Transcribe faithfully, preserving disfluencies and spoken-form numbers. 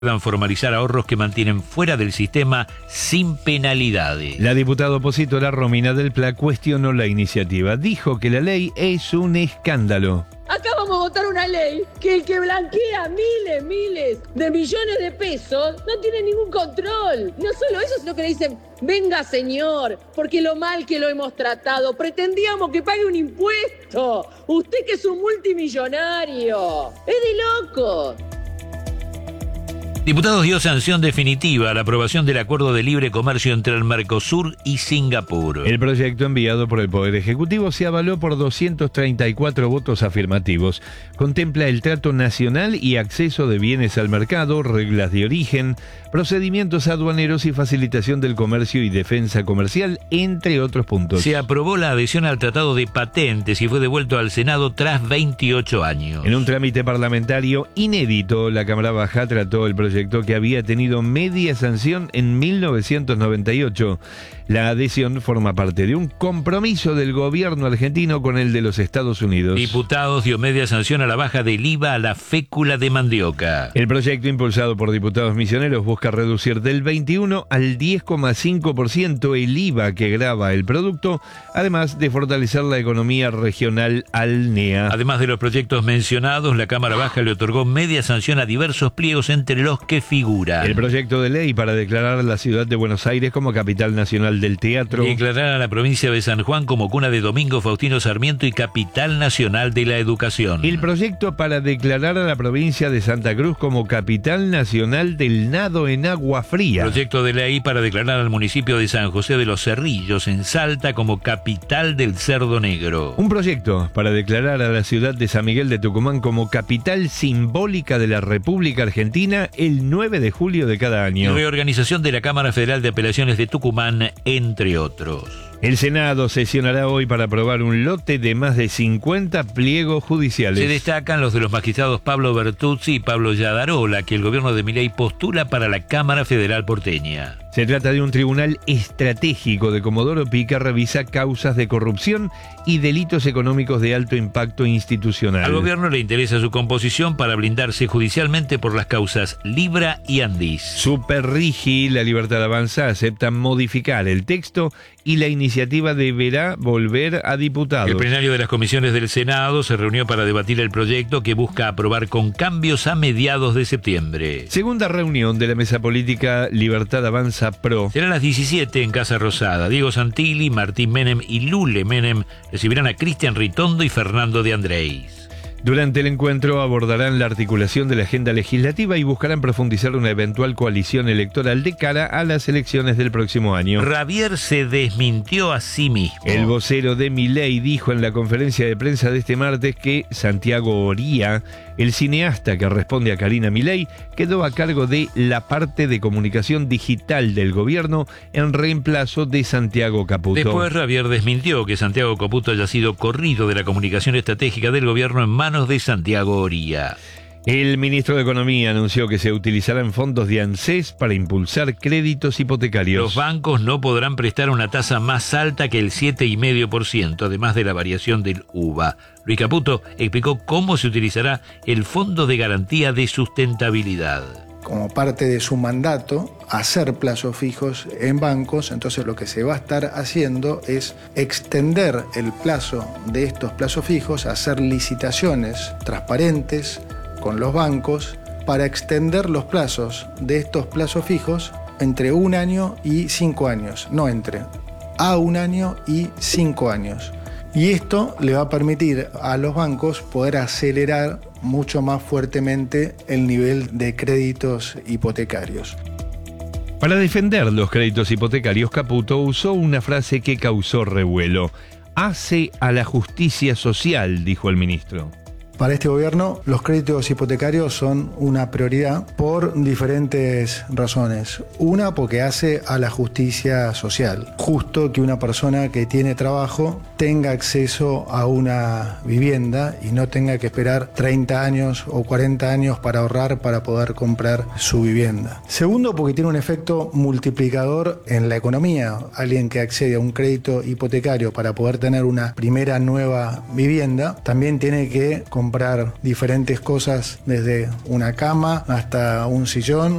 puedan formalizar ahorros que mantienen fuera del sistema sin penalidades. La diputada opositora Romina del Pla cuestionó la iniciativa. Dijo que la ley es un escándalo. Acá vamos a votar una ley que el que blanquea miles, miles de millones de pesos no tiene ningún control. No solo eso, sino que le dicen, venga señor, porque lo mal que lo hemos tratado, pretendíamos que pague un impuesto. Usted que es un multimillonario. Es de loco. Diputados dio sanción definitiva a la aprobación del acuerdo de libre comercio entre el Mercosur y Singapur. El proyecto enviado por el Poder Ejecutivo se avaló por doscientos treinta y cuatro votos afirmativos. Contempla el trato nacional y acceso de bienes al mercado, reglas de origen, procedimientos aduaneros y facilitación del comercio y defensa comercial, entre otros puntos. Se aprobó la adhesión al Tratado de Patentes y fue devuelto al Senado tras veintiocho años. En un trámite parlamentario inédito, la Cámara Baja trató el proyecto que había tenido media sanción en mil novecientos noventa y ocho. La adhesión forma parte de un compromiso del gobierno argentino con el de los Estados Unidos. Diputados dio media sanción a la baja del I V A a la fécula de mandioca. El proyecto impulsado por diputados misioneros busca reducir del veintiuno al diez coma cinco por ciento el I V A que grava el producto, además de fortalecer la economía regional al N E A. Además de los proyectos mencionados, la Cámara Baja le otorgó media sanción a diversos pliegos entre los que figuran el proyecto de ley para declarar a la ciudad de Buenos Aires como capital nacional del teatro, declarar a la provincia de San Juan como cuna de Domingo Faustino Sarmiento y capital nacional de la educación. El proyecto para declarar a la provincia de Santa Cruz como capital nacional del nado en agua fría. Proyecto de ley para declarar al municipio de San José de los Cerrillos en Salta como capital del cerdo negro. Un proyecto para declarar a la ciudad de San Miguel de Tucumán como capital simbólica de la República Argentina el nueve de julio de cada año. Y reorganización de la Cámara Federal de Apelaciones de Tucumán, entre otros. El Senado sesionará hoy para aprobar un lote de más de cincuenta pliegos judiciales. Se destacan los de los magistrados Pablo Bertuzzi y Pablo Yadarola, que el gobierno de Milei postula para la Cámara Federal porteña. Se trata de un tribunal estratégico de Comodoro Pi que revisa causas de corrupción y delitos económicos de alto impacto institucional. Al gobierno le interesa su composición para blindarse judicialmente por las causas Libra y Andis. Superrigi, La Libertad Avanza, aceptan modificar el texto y la iniciativa deberá volver a diputados. El plenario de las comisiones del Senado se reunió para debatir el proyecto que busca aprobar con cambios a mediados de septiembre. Segunda reunión de la mesa política Libertad Avanza Pro. Será a las diecisiete en Casa Rosada. Diego Santilli, Martín Menem y Lule Menem recibirán a Cristian Ritondo y Fernando de Andrés. Durante el encuentro abordarán la articulación de la agenda legislativa y buscarán profundizar una eventual coalición electoral de cara a las elecciones del próximo año. Javier se desmintió a sí mismo. El vocero de Milei dijo en la conferencia de prensa de este martes que Santiago Oría, el cineasta que responde a Karina Milei, quedó a cargo de la parte de comunicación digital del gobierno en reemplazo de Santiago Caputo. Después Javier desmintió que Santiago Caputo haya sido corrido de la comunicación estratégica del gobierno en manos de Santiago Oría. El ministro de Economía anunció que se utilizarán fondos de ANSES para impulsar créditos hipotecarios. Los bancos no podrán prestar una tasa más alta que el siete coma cinco por ciento, además de la variación del U V A. Luis Caputo explicó cómo se utilizará el Fondo de Garantía de Sustentabilidad. Como parte de su mandato, hacer plazos fijos en bancos, entonces lo que se va a estar haciendo es extender el plazo de estos plazos fijos, hacer licitaciones transparentes con los bancos para extender los plazos de estos plazos fijos entre un año y cinco años, no entre a un año y cinco años. Y esto le va a permitir a los bancos poder acelerar mucho más fuertemente el nivel de créditos hipotecarios. Para defender los créditos hipotecarios, Caputo usó una frase que causó revuelo. Hace a la justicia social, dijo el ministro. Para este gobierno, los créditos hipotecarios son una prioridad por diferentes razones. Una, porque hace a la justicia social. Justo que una persona que tiene trabajo tenga acceso a una vivienda y no tenga que esperar treinta años o cuarenta años para ahorrar para poder comprar su vivienda. Segundo, porque tiene un efecto multiplicador en la economía. Alguien que accede a un crédito hipotecario para poder tener una primera nueva vivienda, también tiene que comprar comprar diferentes cosas, desde una cama hasta un sillón